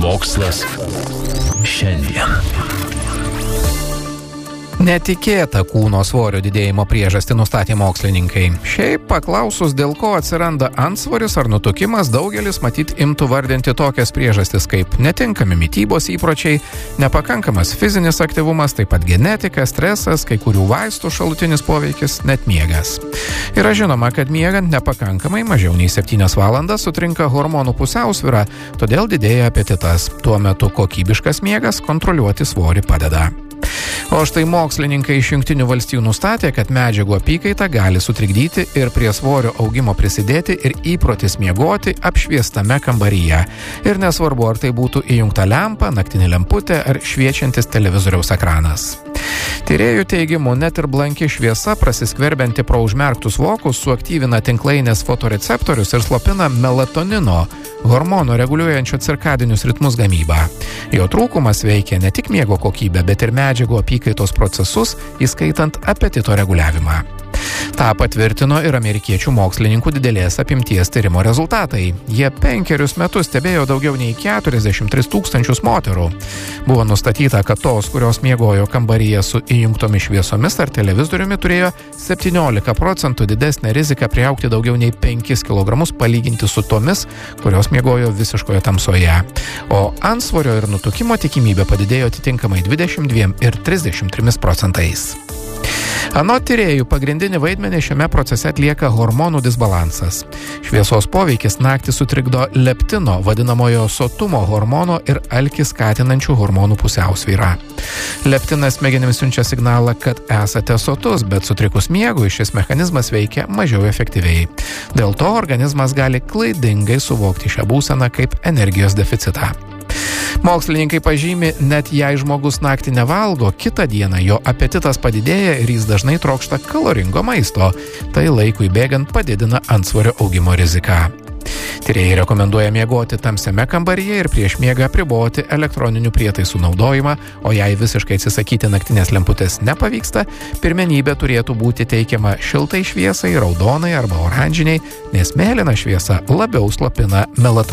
Mokslas šiandien. Netikėtą kūno svorio didėjimo priežastį nustatė mokslininkai. Šiaip paklausus, dėl ko atsiranda antsvoris ar nutukimas, daugelis matyt imtų vardinti tokias priežastis kaip netinkami mitybos įpročiai, nepakankamas fizinis aktyvumas, taip pat genetika, stresas, kai kurių vaistų šalutinis poveikis, net miegas. Yra žinoma, kad miegant nepakankamai mažiau nei 7 valandas sutrinka hormonų pusiausvyra, todėl didėja apetitas. Tuo metu kokybiškas miegas kontroliuoti svorį padeda. O štai mokslininkai iš Jungtinių valstijų nustatė, kad medžiagų apykaita gali sutrikdyti ir prie svorio augimo prisidėti ir įprotis miegoti apšviestame kambaryje. Ir nesvarbu, ar tai būtų įjungta lempa, naktinė lemputė ar šviečiantis televizoriaus ekranas. Tyrėjų teigimu, net ir blanki šviesa prasiskverbianti pro užmerktus vokus suaktyvina tinklainės fotoreceptorius ir slopina melatonino, hormono reguliuojančio cirkadinius ritmus gamybą. Jo trūkumas veikia ne tik miego kokybę, bet ir medžiagų apykaitos procesus, įskaitant apetito reguliavimą. Ta patvirtino ir amerikiečių mokslininkų didelės apimties tyrimo rezultatai. Jie 5 metus stebėjo daugiau nei 43 000 moterų. Buvo nustatyta, kad tos, kurios miegojo kambaryje su įjungtomis šviesomis ar televizoriumi, turėjo 17% didesnę riziką priaugti daugiau nei 5 kg palyginti su tomis, kurios miegojo visiškoje tamsoje. O antsvorio ir nutukimo tikimybė padidėjo atitinkamai 22 ir 33%. Anot tyrėjų, pagrindinį vaidmenį šiame procese atlieka hormonų disbalansas. Šviesos poveikis naktį sutrikdo leptino, vadinamojo sotumo hormono ir alkį skatinančių hormonų pusiausvyrą. Leptinas smegenims siunčia signalą, kad esate sotus, bet sutrikus miegui šis mechanizmas veikia mažiau efektyviai. Dėl to organizmas gali klaidingai suvokti šią būseną kaip energijos deficitą. Mokslininkai pažymi, net jei žmogus naktį nevalgo, kitą dieną jo apetitas padidėja ir jis dažnai trokšta kaloringo maisto. Tai laikui bėgant padidina antsvorio augimo riziką. Tyrėjai rekomenduoja miegoti tamsiame kambaryje ir prieš miegą apriboti elektroninių prietaisų naudojimą, o jei visiškai atsisakyti naktinės lemputės nepavyksta, pirmenybė turėtų būti teikiama šiltai šviesai, raudonai arba oranžiniai, nes mėlyna šviesa labiau slopina melatoniną.